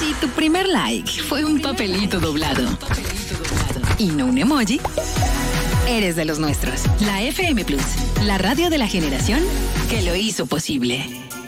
Si tu primer like fue un papelito doblado y no un emoji, eres de los nuestros. La FM Plus, la radio de la generación que lo hizo posible.